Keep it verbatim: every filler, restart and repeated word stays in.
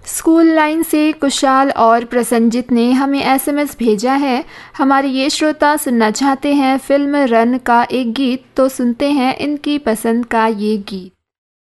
School line से कुशाल और प्रसन्नजीत ने हमें एसएमएस भेजा है। हमारे ये श्रोता सुनना चाहते हैं फिल्म रन का एक गीत, तो सुनते हैं इनकी पसंद का ये गीत।